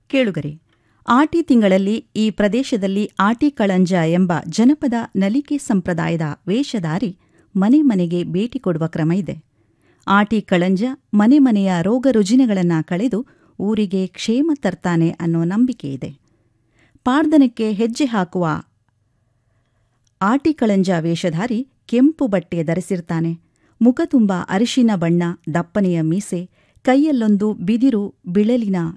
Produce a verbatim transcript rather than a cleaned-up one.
ಕೇಳುಗರೆ, ಆಟಿ ತಿಂಗಳಲ್ಲಿ ಈ ಪ್ರದೇಶದಲ್ಲಿ ಆಟಿ ಕಳಂಜ ಎಂಬ ಜನಪದ ನಲಿಕೆ ಸಂಪ್ರದಾಯದ ವೇಷಧಾರಿ ಮನೆ ಮನೆಗೆ ಭೇಟಿ ಕೊಡುವ ಕ್ರಮ ಇದೆ. ಆಟಿ ಕಳಂಜ ಮನೆ ಮನೆಯ ರೋಗ ರುಜಿನಗಳನ್ನು ಕಳೆದು ಊರಿಗೆ ಕ್ಷೇಮ ತರ್ತಾನೆ ಅನ್ನೋ ನಂಬಿಕೆ ಇದೆ. ಪಾಡ್ದನಕ್ಕೆ ಹೆಜ್ಜೆ ಹಾಕುವ ಆಟಿ ಕಳಂಜ ವೇಷಧಾರಿ ಕೆಂಪು ಬಟ್ಟೆ ಧರಿಸಿರ್ತಾನೆ. ಮುಖ ತುಂಬ ಅರಿಶಿನ ಬಣ್ಣ, ದಪ್ಪನೆಯ ಮೀಸೆ, ಕೈಯಲ್ಲೊಂದು ಬಿದಿರು ಬಿಳಲಿನ